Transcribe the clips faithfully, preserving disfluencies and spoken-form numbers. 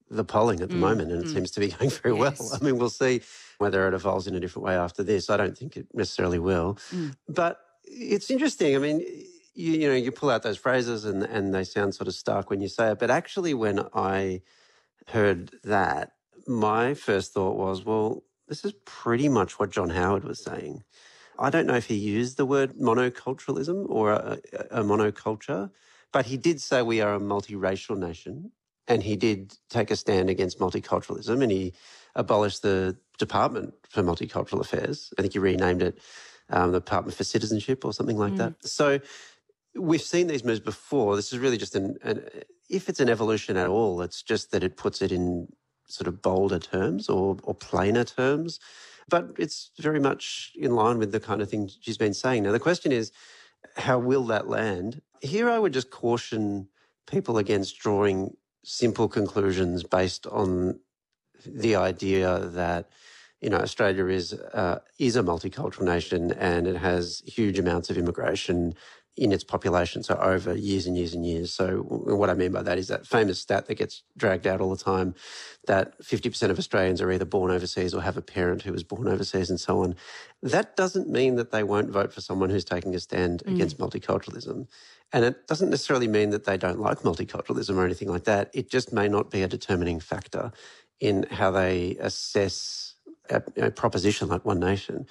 the polling at the mm. moment, and it mm. seems to be going very yes. well. I mean, we'll see whether it evolves in a different way after this. I don't think it necessarily will. Mm. But it's interesting. I mean, you, you know, you pull out those phrases and, and they sound sort of stark when you say it. But actually, when I heard that, my first thought was, well, this is pretty much what John Howard was saying. I don't know if he used the word monoculturalism or a, a monoculture, but he did say we are a multiracial nation, and he did take a stand against multiculturalism, and he abolished the Department for Multicultural Affairs. I think he renamed it um, the Department for Citizenship or something like mm. that. So we've seen these moves before. This is really just an, an, if it's an evolution at all, it's just that it puts it in sort of bolder terms or, or plainer terms. But it's very much in line with the kind of thing she's been saying. Now, the question is, how will that land? Here I would just caution people against drawing simple conclusions based on the idea that, you know, Australia is uh, is a multicultural nation and it has huge amounts of immigration in its population, so over years and years and years. So what I mean by that is that famous stat that gets dragged out all the time, that fifty percent of Australians are either born overseas or have a parent who was born overseas and so on. That doesn't mean that they won't vote for someone who's taking a stand mm. against multiculturalism. And it doesn't necessarily mean that they don't like multiculturalism or anything like that. It just may not be a determining factor in how they assess a, a proposition like One Nation.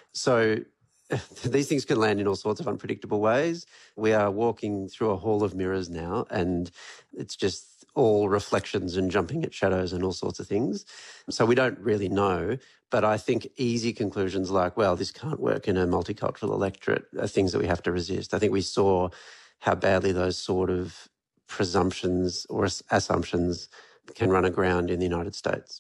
So these things can land in all sorts of unpredictable ways. We are walking through a hall of mirrors now, and it's just all reflections and jumping at shadows and all sorts of things. So we don't really know. But I think easy conclusions like, well, this can't work in a multicultural electorate are things that we have to resist. I think we saw how badly those sort of presumptions or assumptions can run aground in the United States.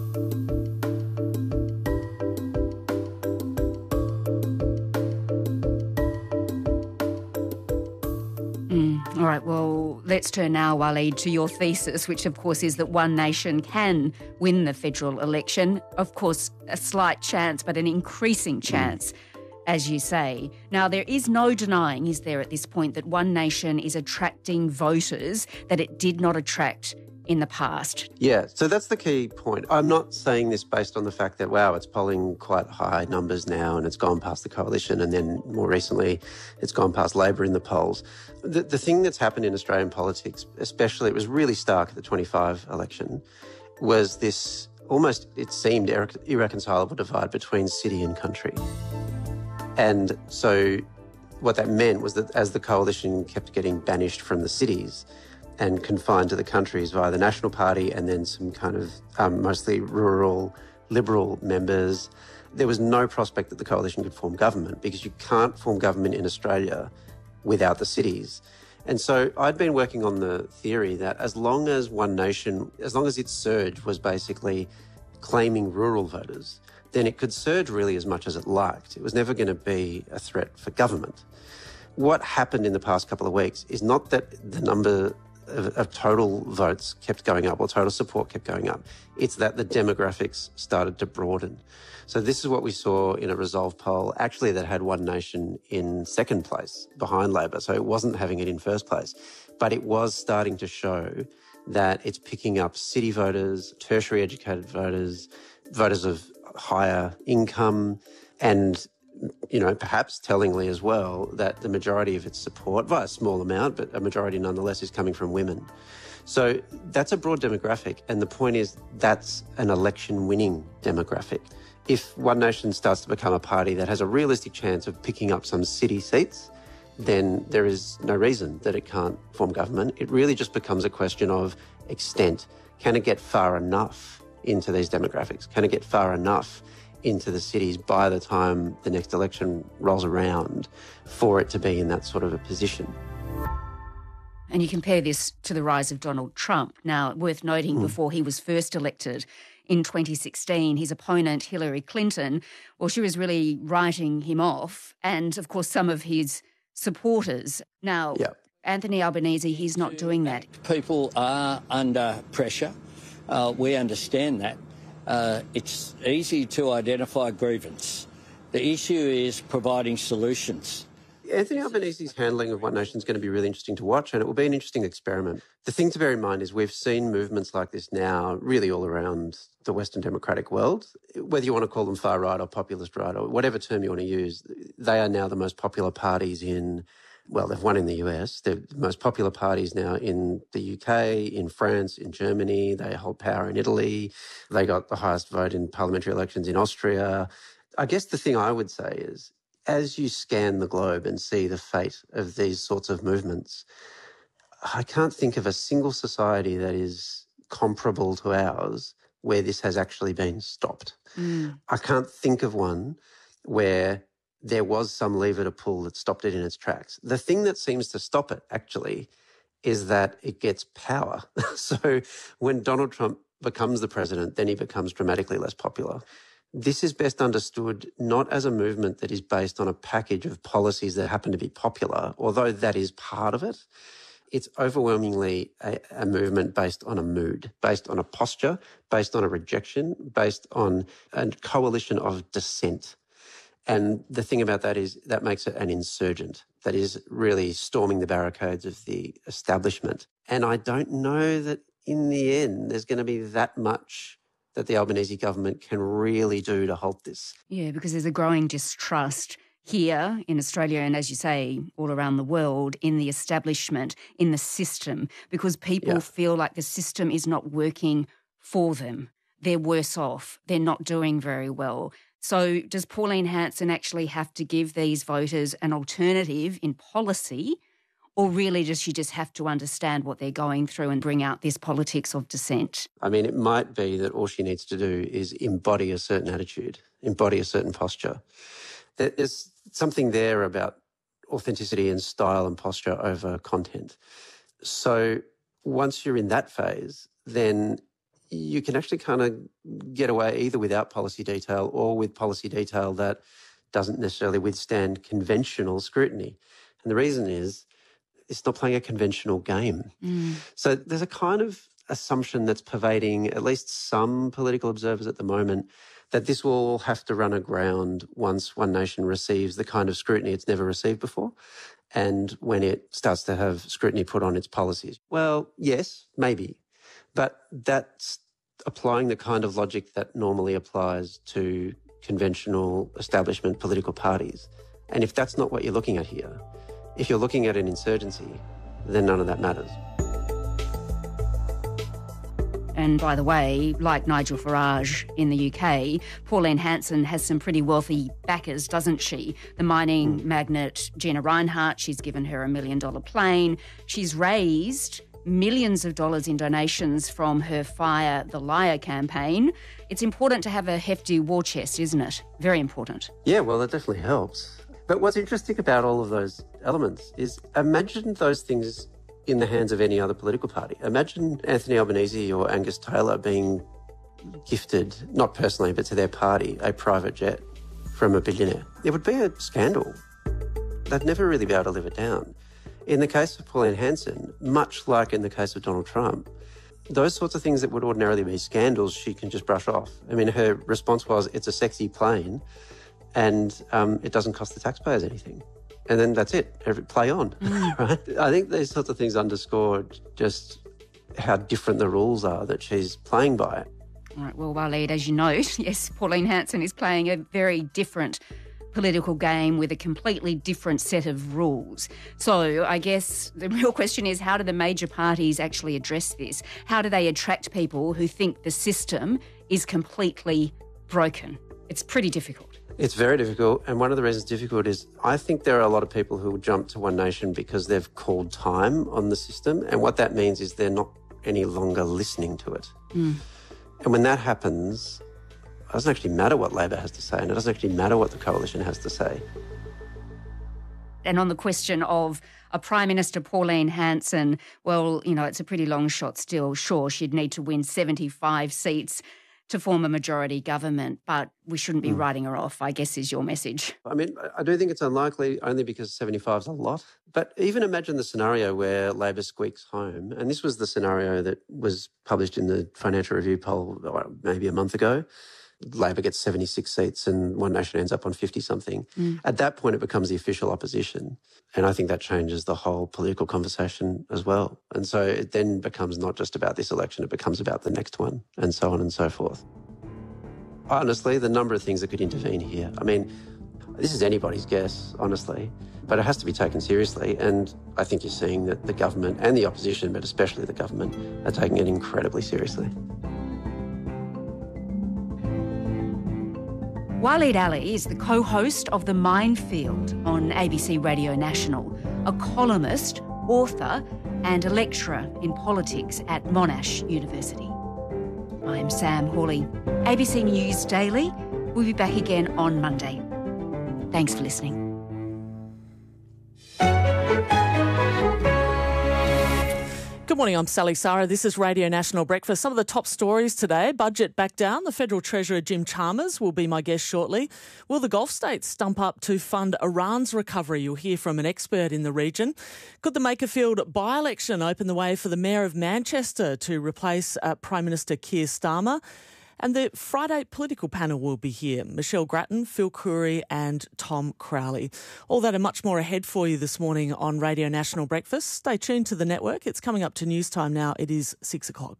All right, well, let's turn now, Waleed, to your thesis, which, of course, is that One Nation can win the federal election. Of course, a slight chance, but an increasing chance, as you say. Now, there is no denying, is there, at this point, that One Nation is attracting voters that it did not attract in the past. Yeah, so that's the key point. I'm not saying this based on the fact that, wow, it's polling quite high numbers now and it's gone past the coalition, and then more recently it's gone past Labor in the polls. The, the thing that's happened in Australian politics, especially, it was really stark at the twenty-five election, was this almost, it seemed, irre- irreconcilable divide between city and country. And so what that meant was that as the coalition kept getting banished from the cities and confined to the countries via the National Party and then some kind of um, mostly rural Liberal members, there was no prospect that the coalition could form government, because you can't form government in Australia without the cities. And so I'd been working on the theory that as long as One Nation, as long as its surge was basically claiming rural voters, then it could surge really as much as it liked. It was never going to be a threat for government. What happened in the past couple of weeks is not that the number Of, of total votes kept going up or total support kept going up. It's that the demographics started to broaden. So this is what we saw in a Resolve poll, actually, that had One Nation in second place behind Labor. So it wasn't having it in first place, but it was starting to show that it's picking up city voters, tertiary educated voters, voters of higher income, and you know, perhaps tellingly as well, that the majority of its support, by a small amount, but a majority nonetheless, is coming from women. So that's a broad demographic. And the point is that's an election-winning demographic. If One Nation starts to become a party that has a realistic chance of picking up some city seats, then there is no reason that it can't form government. It really just becomes a question of extent. Can it get far enough into these demographics? Can it get far enough into the cities by the time the next election rolls around for it to be in that sort of a position? And you compare this to the rise of Donald Trump. Now, worth noting, mm. before he was first elected in twenty sixteen, his opponent, Hillary Clinton, well, she was really writing him off, and, of course, some of his supporters. Now, yeah. Anthony Albanese, he's not doing that. People are under pressure. Uh, we understand that. Uh, it's easy to identify grievance. The issue is providing solutions. Anthony Albanese's handling of One Nation is going to be really interesting to watch, and it will be an interesting experiment. The thing to bear in mind is we've seen movements like this now really all around the Western democratic world. Whether you want to call them far right or populist right or whatever term you want to use, they are now the most popular parties in, well, they've won in the U S. They're the most popular parties now in the U K, in France, in Germany. They hold power in Italy. They got the highest vote in parliamentary elections in Austria. I guess the thing I would say is, as you scan the globe and see the fate of these sorts of movements, I can't think of a single society that is comparable to ours where this has actually been stopped. Mm. I can't think of one where there was some lever to pull that stopped it in its tracks. The thing that seems to stop it, actually, is that it gets power. So when Donald Trump becomes the president, then he becomes dramatically less popular. This is best understood not as a movement that is based on a package of policies that happen to be popular, although that is part of it. It's overwhelmingly a, a movement based on a mood, based on a posture, based on a rejection, based on a coalition of dissent. And the thing about that is that makes it an insurgent that is really storming the barricades of the establishment. And I don't know that in the end there's going to be that much that the Albanese government can really do to halt this. Yeah, because there's a growing distrust here in Australia and, as you say, all around the world, in the establishment, in the system, because people yeah. feel like the system is not working for them. They're worse off. They're not doing very well. So does Pauline Hanson actually have to give these voters an alternative in policy, or really does she just have to understand what they're going through and bring out this politics of dissent? I mean, it might be that all she needs to do is embody a certain attitude, embody a certain posture. There's something there about authenticity and style and posture over content. So once you're in that phase, then you can actually kind of get away either without policy detail or with policy detail that doesn't necessarily withstand conventional scrutiny. And the reason is it's not playing a conventional game. Mm. So there's a kind of assumption that's pervading at least some political observers at the moment that this will have to run aground once One Nation receives the kind of scrutiny it's never received before and when it starts to have scrutiny put on its policies. Well, yes, maybe. But that's applying the kind of logic that normally applies to conventional establishment political parties. And if that's not what you're looking at here, if you're looking at an insurgency, then none of that matters. And by the way, like Nigel Farage in the U K, Pauline Hanson has some pretty wealthy backers, doesn't she? The mining mm. magnate Gina Rinehart, she's given her a million dollar plane. She's raised millions of dollars in donations from her Fire the Liar campaign. It's important to have a hefty war chest, isn't it? Very important. Yeah, well, that definitely helps. But what's interesting about all of those elements is imagine those things in the hands of any other political party. Imagine Anthony Albanese or Angus Taylor being gifted, not personally, but to their party, a private jet from a billionaire. It would be a scandal. They'd never really be able to live it down. In the case of Pauline Hanson, much like in the case of Donald Trump, those sorts of things that would ordinarily be scandals, she can just brush off. I mean, her response was, it's a sexy plane and um, it doesn't cost the taxpayers anything. And then that's it, Every, play on, mm. right? I think these sorts of things underscore just how different the rules are that she's playing by. All right, well, Waleed, as you note, yes, Pauline Hanson is playing a very different political game with a completely different set of rules. So I guess the real question is, how do the major parties actually address this? How do they attract people who think the system is completely broken? It's pretty difficult. It's very difficult. And one of the reasons it's difficult is I think there are a lot of people who will jump to One Nation because they've called time on the system. And what that means is they're not any longer listening to it. Mm. And when that happens, it doesn't actually matter what Labor has to say, and it doesn't actually matter what the coalition has to say. And on the question of a Prime Minister, Pauline Hanson, well, you know, it's a pretty long shot still. Sure, she'd need to win seventy-five seats to form a majority government, but we shouldn't be mm. writing her off, I guess is your message. I mean, I do think it's unlikely only because seventy-five is a lot. But even imagine the scenario where Labor squeaks home, and this was the scenario that was published in the Financial Review poll maybe a month ago. Labor gets seventy-six seats and One Nation ends up on fifty-something. Mm. At that point, it becomes the official opposition. And I think that changes the whole political conversation as well. And so it then becomes not just about this election, it becomes about the next one, and so on and so forth. Honestly, the number of things that could intervene here. I mean, this is anybody's guess, honestly, but it has to be taken seriously. And I think you're seeing that the government and the opposition, but especially the government, are taking it incredibly seriously. Waleed Aly is the co-host of The Minefield on A B C Radio National, a columnist, author and a lecturer in politics at Monash University. I'm Sam Hawley. A B C News Daily. We'll be back again on Monday. Thanks for listening. Good morning, I'm Sally Sara. This is Radio National Breakfast. Some of the top stories today. Budget back down. The Federal Treasurer Jim Chalmers will be my guest shortly. Will the Gulf states stump up to fund Iran's recovery? You'll hear from an expert in the region. Could the Makerfield by-election open the way for the Mayor of Manchester to replace uh, Prime Minister Keir Starmer? And the Friday political panel will be here. Michelle Grattan, Phil Curry and Tom Crowley. All that and much more ahead for you this morning on Radio National Breakfast. Stay tuned to the network. It's coming up to news time now. It is six o'clock.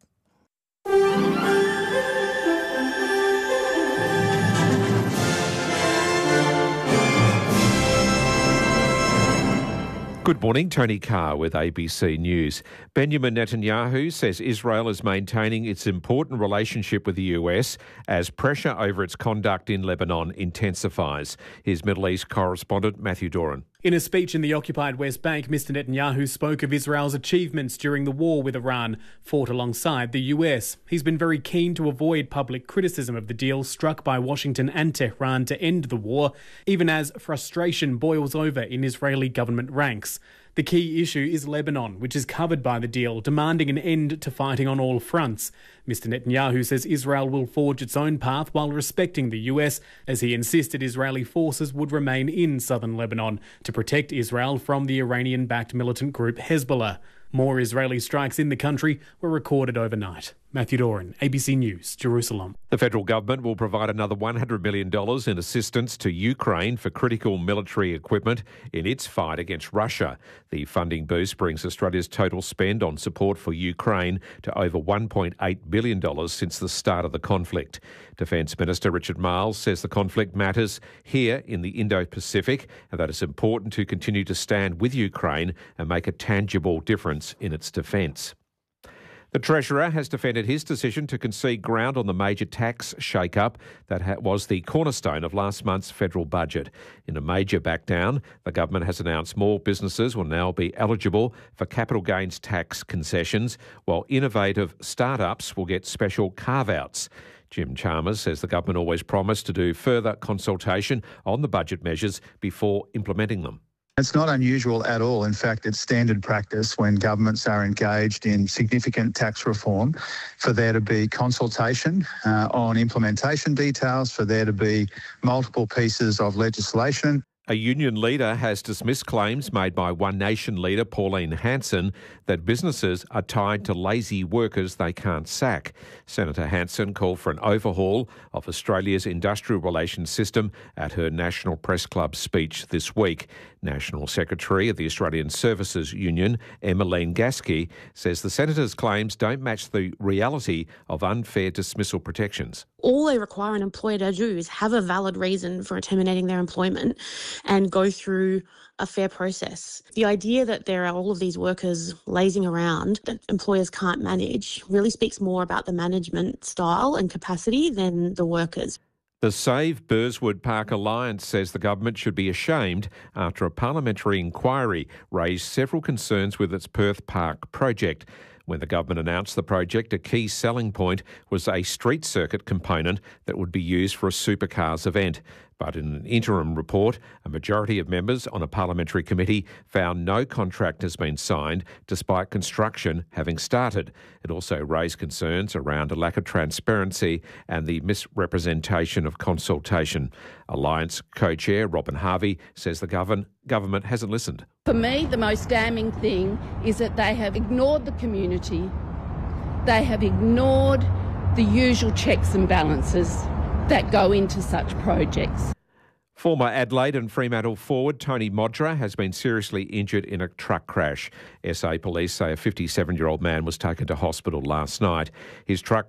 Good morning, Tony Carr with A B C News. Benjamin Netanyahu says Israel is maintaining its important relationship with the U S as pressure over its conduct in Lebanon intensifies. Here's Middle East correspondent Matthew Doran. In a speech in the occupied West Bank, Mister Netanyahu spoke of Israel's achievements during the war with Iran, fought alongside the U S. He's been very keen to avoid public criticism of the deal struck by Washington and Tehran to end the war, even as frustration boils over in Israeli government ranks. The key issue is Lebanon, which is covered by the deal, demanding an end to fighting on all fronts. Mister Netanyahu says Israel will forge its own path while respecting the U S, as he insisted Israeli forces would remain in southern Lebanon to protect Israel from the Iranian-backed militant group Hezbollah. More Israeli strikes in the country were recorded overnight. Matthew Doran, A B C News, Jerusalem. The federal government will provide another one hundred million dollars in assistance to Ukraine for critical military equipment in its fight against Russia. The funding boost brings Australia's total spend on support for Ukraine to over one point eight billion dollars since the start of the conflict. Defence Minister Richard Marles says the conflict matters here in the Indo-Pacific and that it's important to continue to stand with Ukraine and make a tangible difference in its defence. The Treasurer has defended his decision to concede ground on the major tax shake-up that ha- was the cornerstone of last month's federal budget. In a major backdown, the government has announced more businesses will now be eligible for capital gains tax concessions, while innovative start-ups will get special carve-outs. Jim Chalmers says the government always promised to do further consultation on the budget measures before implementing them. It's not unusual at all. In fact, it's standard practice when governments are engaged in significant tax reform for there to be consultation uh, on implementation details, for there to be multiple pieces of legislation. A union leader has dismissed claims made by One Nation leader Pauline Hanson that businesses are tied to lazy workers they can't sack. Senator Hanson called for an overhaul of Australia's industrial relations system at her National Press Club speech this week. National Secretary of the Australian Services Union, Emmeline Gasky, says the senator's claims don't match the reality of unfair dismissal protections. All they require an employer to do is have a valid reason for terminating their employment and go through a fair process. The idea that there are all of these workers lazing around that employers can't manage really speaks more about the management style and capacity than the workers. The Save Burswood Park Alliance says the government should be ashamed after a parliamentary inquiry raised several concerns with its Perth Park project. When the government announced the project, a key selling point was a street circuit component that would be used for a supercars event. But in an interim report, a majority of members on a parliamentary committee found no contract has been signed despite construction having started. It also raised concerns around a lack of transparency and the misrepresentation of consultation. Alliance co-chair Robin Harvey says the govern- government hasn't listened. For me, the most damning thing is that they have ignored the community. They have ignored the usual checks and balances. that go into such projects. Former Adelaide and Fremantle forward Tony Modra has been seriously injured in a truck crash. S A police say a fifty-seven-year-old man was taken to hospital last night. His truck